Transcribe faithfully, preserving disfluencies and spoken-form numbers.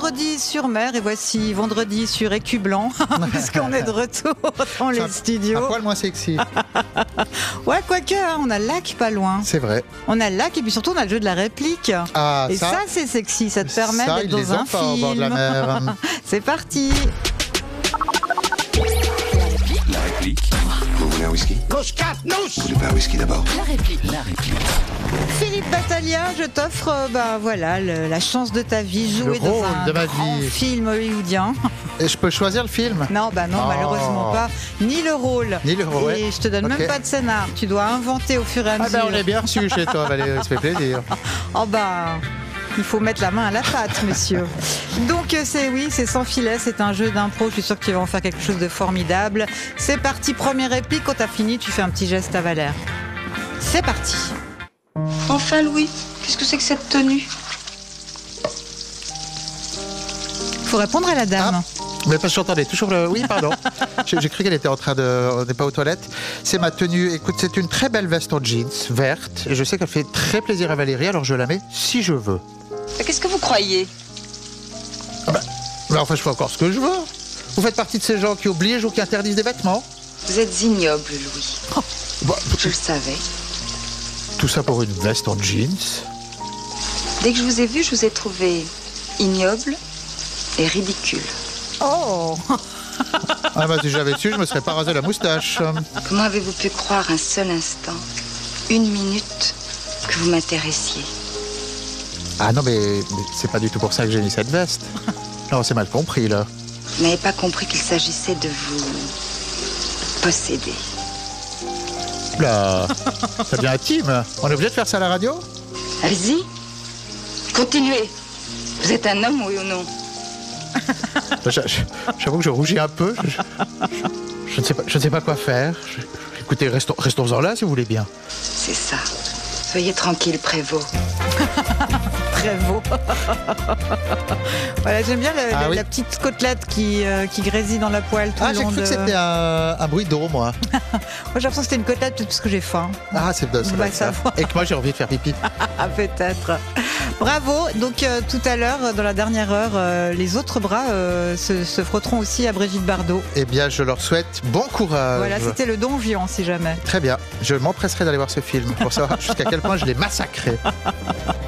Vendredi-sur-Mer et voici Vendredi sur Écu Blanc, puisqu'on est de retour dans les un, studios. Un poil moins sexy. Ouais, quoique, hein, on a Lac pas loin. C'est vrai. On a Lac et puis surtout on a le jeu de la réplique. Ah, et ça, ça c'est sexy, ça te permet ça, d'être ils dans les un ont pas au bord de la film. mer. C'est parti. La réplique. Vous voulez un whisky? Couche quatre, nous! Vous voulez pas un whisky d'abord? La réplique. La réplique. Philippe Battaglia, je t'offre euh, bah, voilà, le- la chance de ta vie, jouer Le dans rôle un de ma grand vie. film hollywoodien. Et je peux choisir le film? Non, bah non, Oh. malheureusement pas. Ni le rôle. Ni le rôle, Et ouais. je te donne Ok. même pas de scénar. Tu dois inventer au fur et à Ah mesure. ben on est bien reçu chez toi Valérie, ça fait plaisir. Oh bah, il faut mettre la main à la pâte, monsieur. Donc euh, c'est oui, c'est sans filet, c'est un jeu d'impro. Je suis sûre que tu vas en faire quelque chose de formidable. C'est parti, première réplique. Quand t'as fini, tu fais un petit geste à Valère. C'est parti. Enfin Louis, qu'est-ce que c'est que cette tenue? Faut répondre à la dame. Mais parce que j'entendais toujours le... Oui, pardon. J'ai j'ai cru qu'elle était en train de... On n'est pas aux toilettes. C'est ma tenue. Écoute, c'est une très belle veste en jeans, verte. Et je sais qu'elle fait très plaisir à Valérie, alors je la mets si je veux. Mais qu'est-ce que vous croyez? Ah bah, bah, enfin, je fais encore ce que je veux. Vous faites partie de ces gens qui obligent ou qui interdisent des vêtements? Vous êtes ignoble Louis. Bah, Je le savais. tout ça pour une veste en jeans? Dès que je vous ai vu, je vous ai trouvé ignoble et ridicule. Oh. Ah bah si j'avais su, je me serais pas rasé la moustache. Comment avez-vous pu croire un seul instant, une minute, que vous m'intéressiez? Ah non, mais, mais c'est pas du tout pour ça que j'ai mis cette veste. Non, c'est mal compris, là. Vous n'avez pas compris qu'il s'agissait de vous posséder. Là, ça devient intime. On est obligé de faire ça à la radio? Allez-y, continuez. Vous êtes un homme, oui ou non? Je- je- J'avoue que je rougis un peu. Je, je- je ne sais pas, je ne sais pas quoi faire. Je- écoutez, restons, restons-en là si vous voulez bien. C'est ça. Soyez tranquille, Prévost. Très beau. Voilà, j'aime bien le- Ah la, oui. la petite côtelette qui, euh, qui grésille dans la poêle tout Ah, le j'ai long cru de... que c'était un, un bruit d'eau, moi. Moi, j'ai l'impression que c'était une côtelette peut-être parce que j'ai faim. Ah, c'est ça. On doit va être ça. savoir. Et que moi, j'ai envie de faire pipi. Ah, peut-être. Bravo. Donc, euh, tout à l'heure, dans la dernière heure, euh, les autres bras euh, se, se frotteront aussi à Brigitte Bardot. Eh bien, je leur souhaite bon courage. Voilà, c'était le Don Juan, si jamais. Très bien. Je m'empresserai d'aller voir ce film pour savoir jusqu'à quel point je l'ai massacré.